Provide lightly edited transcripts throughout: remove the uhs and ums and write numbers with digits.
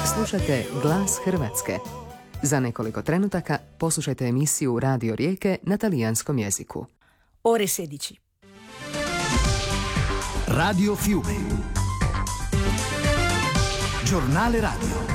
Slušate Glas Hrvatske. Za nekoliko trenutaka poslušajte emisiju Radio Rijeke na talijanskom jeziku. Ore 16. Radio Fiume. Giornale radio.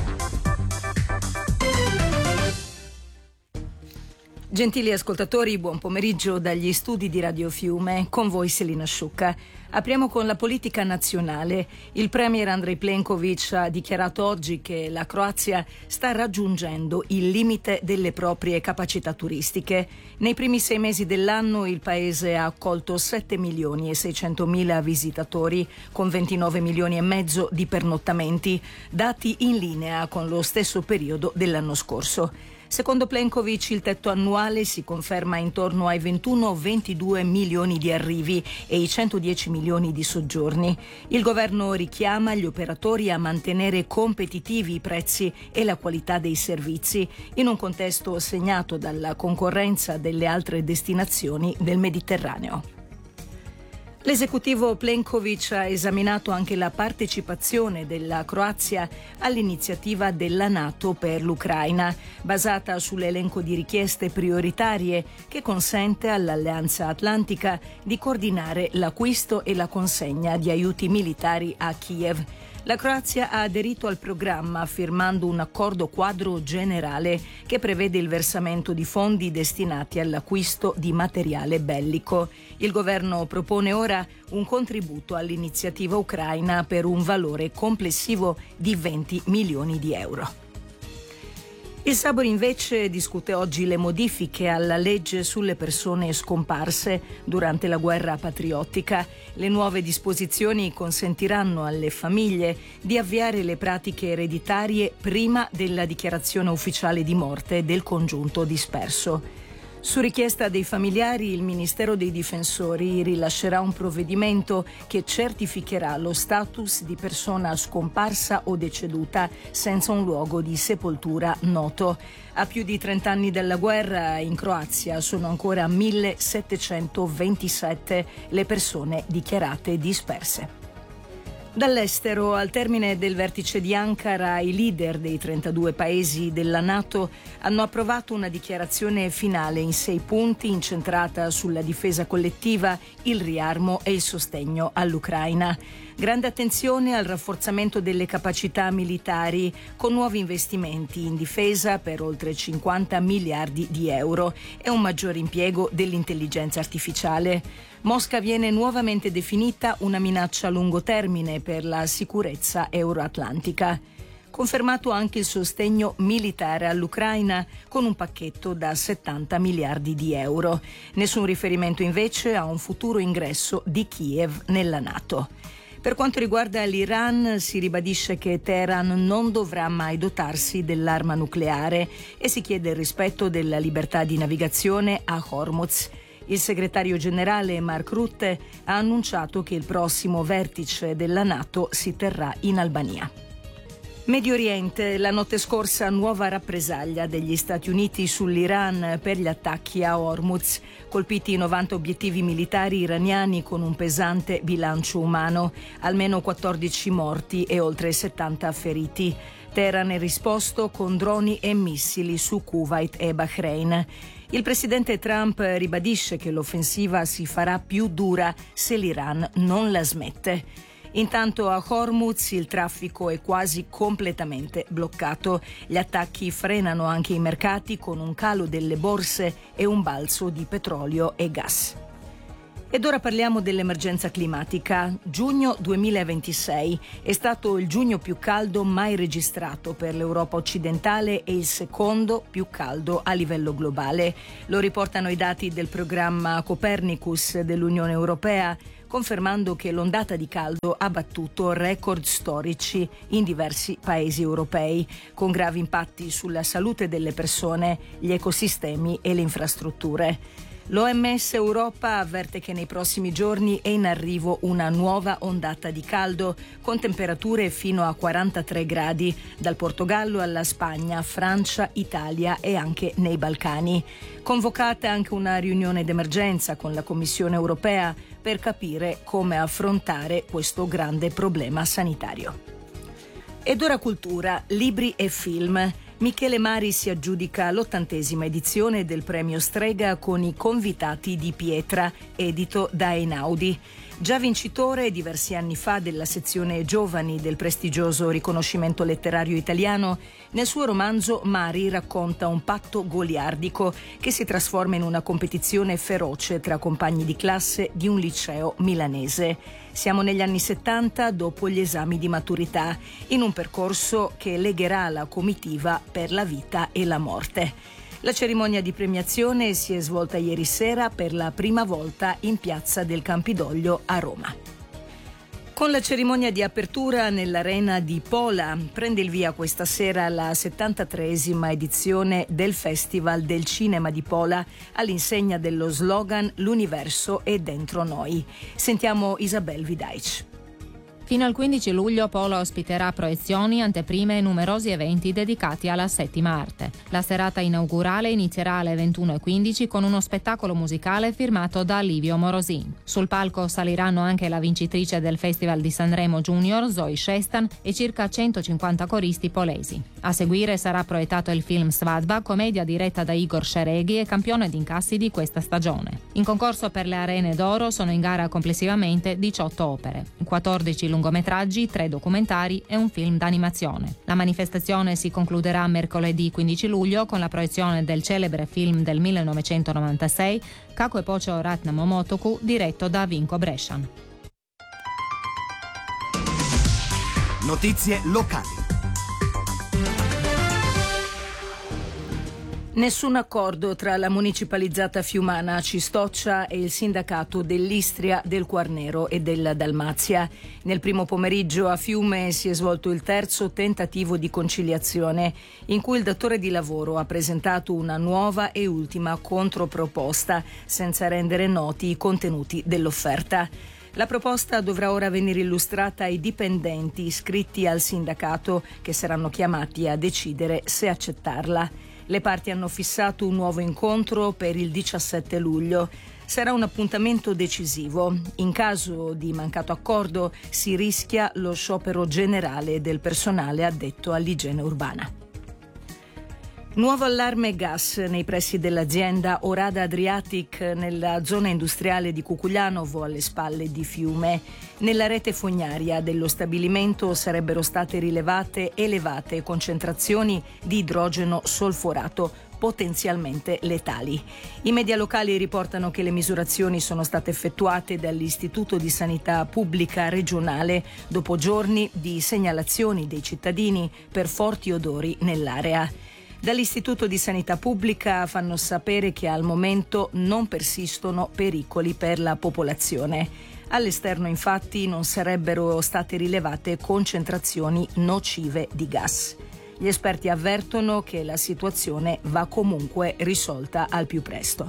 Gentili ascoltatori, buon pomeriggio dagli studi di Radio Fiume, con voi Selina Sciucca. Apriamo con la politica nazionale. Il premier Andrej Plenković ha dichiarato oggi che la Croazia sta raggiungendo il limite delle proprie capacità turistiche. Nei primi 6 mesi dell'anno il paese ha accolto 7 milioni e 600 mila visitatori, con 29 milioni e mezzo di pernottamenti, dati in linea con lo stesso periodo dell'anno scorso. Secondo Plenković il tetto annuale si conferma intorno ai 21-22 milioni di arrivi e i 110 milioni di soggiorni. Il governo richiama gli operatori a mantenere competitivi i prezzi e la qualità dei servizi in un contesto segnato dalla concorrenza delle altre destinazioni del Mediterraneo. L'esecutivo Plenković ha esaminato anche la partecipazione della Croazia all'iniziativa della NATO per l'Ucraina, basata sull'elenco di richieste prioritarie che consente all'Alleanza Atlantica di coordinare l'acquisto e la consegna di aiuti militari a Kiev. La Croazia ha aderito al programma firmando un accordo quadro generale che prevede il versamento di fondi destinati all'acquisto di materiale bellico. Il governo propone ora un contributo all'iniziativa ucraina per un valore complessivo di 20 milioni di euro. Il Sabor invece discute oggi le modifiche alla legge sulle persone scomparse durante la guerra patriottica. Le nuove disposizioni consentiranno alle famiglie di avviare le pratiche ereditarie prima della dichiarazione ufficiale di morte del congiunto disperso. Su richiesta dei familiari, il Ministero dei Difensori rilascerà un provvedimento che certificherà lo status di persona scomparsa o deceduta senza un luogo di sepoltura noto. A più di 30 anni dalla guerra, in Croazia sono ancora 1727 le persone dichiarate disperse. Dall'estero, al termine del vertice di Ankara, i leader dei 32 paesi della NATO hanno approvato una dichiarazione finale in 6 punti incentrata sulla difesa collettiva, il riarmo e il sostegno all'Ucraina. Grande attenzione al rafforzamento delle capacità militari con nuovi investimenti in difesa per oltre 50 miliardi di euro e un maggiore impiego dell'intelligenza artificiale. Mosca viene nuovamente definita una minaccia a lungo termine per la sicurezza euroatlantica. Confermato anche il sostegno militare all'Ucraina con un pacchetto da 70 miliardi di euro. Nessun riferimento invece a un futuro ingresso di Kiev nella NATO. Per quanto riguarda l'Iran, si ribadisce che Teheran non dovrà mai dotarsi dell'arma nucleare e si chiede il rispetto della libertà di navigazione a Hormuz. Il segretario generale Mark Rutte ha annunciato che il prossimo vertice della NATO si terrà in Albania. Medio Oriente, la notte scorsa nuova rappresaglia degli Stati Uniti sull'Iran per gli attacchi a Hormuz, colpiti 90 obiettivi militari iraniani con un pesante bilancio umano, almeno 14 morti e oltre 70 feriti. Teheran ha risposto con droni e missili su Kuwait e Bahrain. Il presidente Trump ribadisce che l'offensiva si farà più dura se l'Iran non la smette. Intanto a Hormuz il traffico è quasi completamente bloccato. Gli attacchi frenano anche i mercati con un calo delle borse e un balzo di petrolio e gas. Ed ora parliamo dell'emergenza climatica. Giugno 2026 è stato il giugno più caldo mai registrato per l'Europa occidentale e il secondo più caldo a livello globale. Lo riportano i dati del programma Copernicus dell'Unione Europea, confermando che l'ondata di caldo ha battuto record storici in diversi paesi europei, con gravi impatti sulla salute delle persone, gli ecosistemi e le infrastrutture. L'OMS Europa avverte che nei prossimi giorni è in arrivo una nuova ondata di caldo con temperature fino a 43 gradi dal Portogallo alla Spagna, Francia, Italia e anche nei Balcani. Convocata anche una riunione d'emergenza con la Commissione Europea per capire come affrontare questo grande problema sanitario. Ed ora cultura, libri e film. Michele Mari si aggiudica l'80ª edizione del premio Strega con I convitati di Pietra, edito da Einaudi. Già vincitore diversi anni fa della sezione giovani del prestigioso riconoscimento letterario italiano, nel suo romanzo Mari racconta un patto goliardico che si trasforma in una competizione feroce tra compagni di classe di un liceo milanese. Siamo negli anni 70, dopo gli esami di maturità, in un percorso che legherà la comitiva per la vita e la morte. La cerimonia di premiazione si è svolta ieri sera per la prima volta in Piazza del Campidoglio a Roma. Con la cerimonia di apertura nell'Arena di Pola prende il via questa sera la 73esima edizione del Festival del Cinema di Pola all'insegna dello slogan "L'universo è dentro noi". Sentiamo Isabel Vidaic. Fino al 15 luglio Pola ospiterà proiezioni, anteprime e numerosi eventi dedicati alla settima arte. La serata inaugurale inizierà alle 21:15 con uno spettacolo musicale firmato da Livio Morosin. Sul palco saliranno anche la vincitrice del Festival di Sanremo Junior, Zoe Shestan, e circa 150 coristi polesi. A seguire sarà proiettato il film Svadba, commedia diretta da Igor Shereghi e campione di incassi di questa stagione. In concorso per le Arene d'Oro sono in gara complessivamente 18 opere, 14 lungometraggi, 3 documentari e un film d'animazione. La manifestazione si concluderà mercoledì 15 luglio con la proiezione del celebre film del 1996 Kako e Pocho Ratna Momotoku, diretto da Vinko Brescian. Notizie locali. Nessun accordo tra la municipalizzata fiumana Cistoccia e il sindacato dell'Istria, del Quarnero e del Dalmazia. Nel primo pomeriggio a Fiume si è svolto il terzo tentativo di conciliazione, in cui il datore di lavoro ha presentato una nuova e ultima controproposta, senza rendere noti i contenuti dell'offerta. La proposta dovrà ora venire illustrata ai dipendenti iscritti al sindacato, che saranno chiamati a decidere se accettarla. Le parti hanno fissato un nuovo incontro per il 17 luglio. Sarà un appuntamento decisivo. In caso di mancato accordo si rischia lo sciopero generale del personale addetto all'igiene urbana. Nuovo allarme gas nei pressi dell'azienda Orada Adriatic nella zona industriale di Cucuglianovo, alle spalle di Fiume. Nella rete fognaria dello stabilimento sarebbero state rilevate elevate concentrazioni di idrogeno solforato, potenzialmente letali. I media locali riportano che le misurazioni sono state effettuate dall'Istituto di Sanità Pubblica regionale dopo giorni di segnalazioni dei cittadini per forti odori nell'area. Dall'Istituto di Sanità Pubblica fanno sapere che al momento non persistono pericoli per la popolazione. All'esterno, infatti, non sarebbero state rilevate concentrazioni nocive di gas. Gli esperti avvertono che la situazione va comunque risolta al più presto.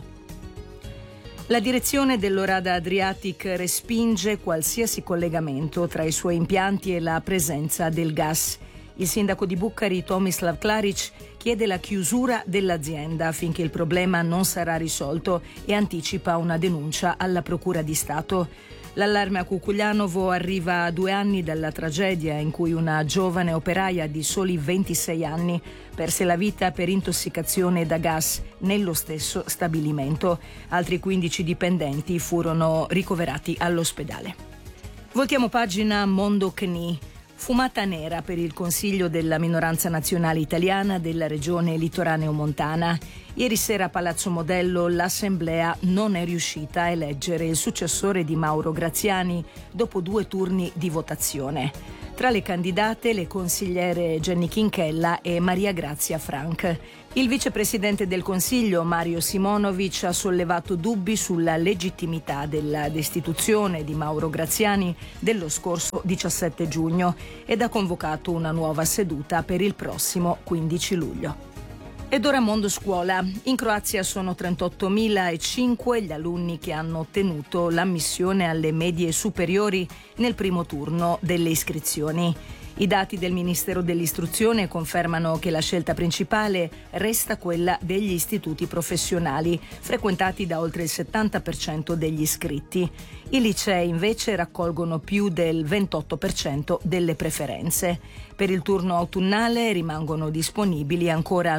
La direzione dell'Orada Adriatic respinge qualsiasi collegamento tra i suoi impianti e la presenza del gas. Il sindaco di Bucari, Tomislav Klaric, chiede la chiusura dell'azienda finché il problema non sarà risolto e anticipa una denuncia alla Procura di Stato. L'allarme a Cucuglianovo arriva a 2 anni dalla tragedia in cui una giovane operaia di soli 26 anni perse la vita per intossicazione da gas nello stesso stabilimento. Altri 15 dipendenti furono ricoverati all'ospedale. Voltiamo pagina. Mondo CNI. Fumata nera per il Consiglio della minoranza nazionale italiana della regione litoraneo-montana. Ieri sera a Palazzo Modello l'Assemblea non è riuscita a eleggere il successore di Mauro Graziani dopo 2 turni di votazione. Tra le candidate le consigliere Jenny Chinchella e Maria Grazia Frank. Il vicepresidente del Consiglio, Mario Simonovic, ha sollevato dubbi sulla legittimità della destituzione di Mauro Graziani dello scorso 17 giugno ed ha convocato una nuova seduta per il prossimo 15 luglio. Ed ora mondo scuola. In Croazia sono 38.005 gli alunni che hanno ottenuto l'ammissione alle medie superiori nel primo turno delle iscrizioni. I dati del Ministero dell'Istruzione confermano che la scelta principale resta quella degli istituti professionali, frequentati da oltre il 70% degli iscritti. I licei invece raccolgono più del 28% delle preferenze. Per il turno autunnale rimangono disponibili ancora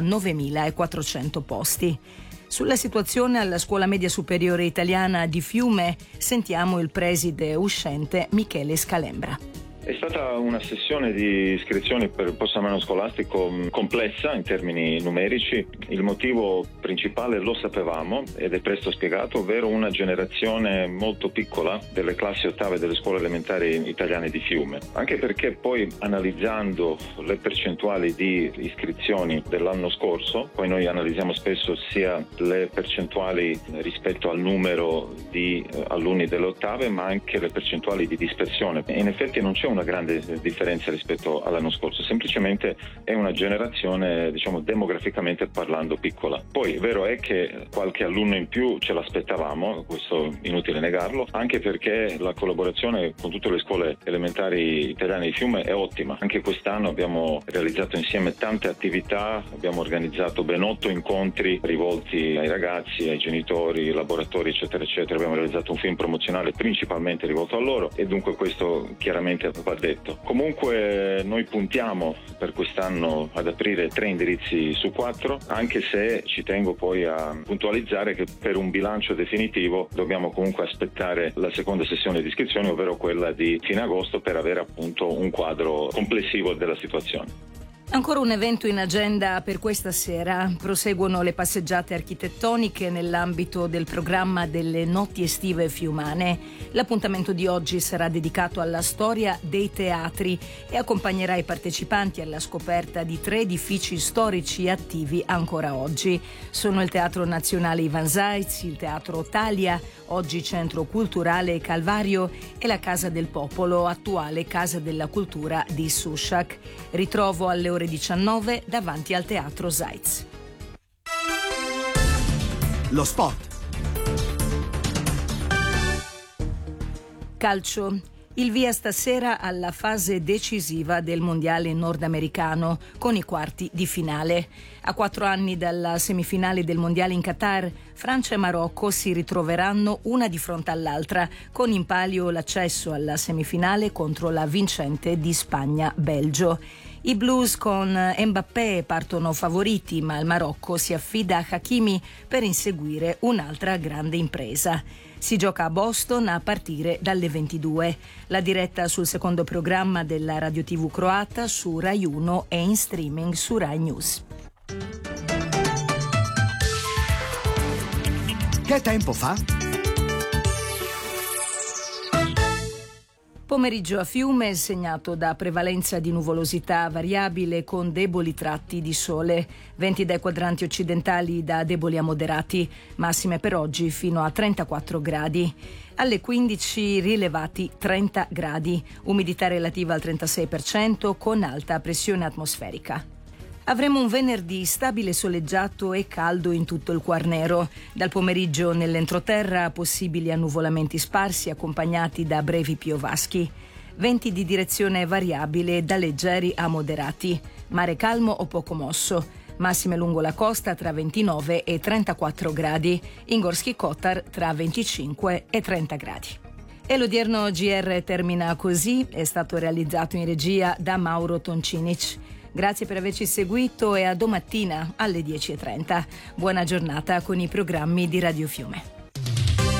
9.400 posti. Sulla situazione alla Scuola Media Superiore Italiana di Fiume sentiamo il preside uscente Michele Scalembra. È stata una sessione di iscrizioni per il prossimo anno scolastico complessa in termini numerici. Il motivo principale lo sapevamo ed è presto spiegato, ovvero una generazione molto piccola delle classi ottave delle scuole elementari italiane di Fiume. Anche perché poi, analizzando le percentuali di iscrizioni dell'anno scorso, poi noi analizziamo spesso sia le percentuali rispetto al numero di alunni delle ottave, ma anche le percentuali di dispersione. E in effetti non c'è una grande differenza rispetto all'anno scorso, semplicemente è una generazione, demograficamente parlando, piccola. Poi vero è che qualche alunno in più ce l'aspettavamo, questo inutile negarlo, anche perché la collaborazione con tutte le scuole elementari italiane di Fiume è ottima. Anche quest'anno abbiamo realizzato insieme tante attività, abbiamo organizzato ben 8 incontri rivolti ai ragazzi, ai genitori, laboratori eccetera eccetera. Abbiamo realizzato un film promozionale principalmente rivolto a loro e dunque questo chiaramente va detto. Comunque noi puntiamo per quest'anno ad aprire 3 indirizzi su 4, anche se ci tengo poi a puntualizzare che per un bilancio definitivo dobbiamo comunque aspettare la seconda sessione di iscrizioni, ovvero quella di fine agosto, per avere appunto un quadro complessivo della situazione. Ancora un evento in agenda per questa sera. Proseguono le passeggiate architettoniche nell'ambito del programma delle Notti Estive Fiumane. L'appuntamento di oggi sarà dedicato alla storia dei teatri e accompagnerà i partecipanti alla scoperta di 3 edifici storici attivi ancora oggi. Sono il Teatro Nazionale Ivan Zajc, il Teatro Thalia, oggi Centro Culturale Calvario, e la Casa del Popolo, attuale Casa della Cultura di Sushak. Ritrovo alle ore 19 davanti al Teatro Zajc. Lo sport. Calcio. Il via stasera alla fase decisiva del mondiale nordamericano con i quarti di finale. A 4 anni dalla semifinale del mondiale in Qatar, Francia e Marocco si ritroveranno una di fronte all'altra, con in palio l'accesso alla semifinale contro la vincente di Spagna-Belgio. I Blues con Mbappé partono favoriti, ma il Marocco si affida a Hakimi per inseguire un'altra grande impresa. Si gioca a Boston a partire dalle 22. La diretta sul secondo programma della Radio TV croata su Rai 1 e in streaming su Rai News. Che tempo fa? Pomeriggio a Fiume segnato da prevalenza di nuvolosità variabile con deboli tratti di sole. Venti dai quadranti occidentali da deboli a moderati, massime per oggi fino a 34 gradi. Alle 15 rilevati 30 gradi, umidità relativa al 36% con alta pressione atmosferica. Avremo un venerdì stabile, soleggiato e caldo in tutto il Quarnero. Dal pomeriggio nell'entroterra possibili annuvolamenti sparsi accompagnati da brevi piovaschi. Venti di direzione variabile da leggeri a moderati. Mare calmo o poco mosso. Massime lungo la costa tra 29 e 34 gradi. In Gorski Kotar tra 25 e 30 gradi. E l'odierno GR termina così. È stato realizzato in regia da Mauro Toncinic. Grazie per averci seguito e a domattina alle 10:30. Buona giornata con i programmi di Radio Fiume.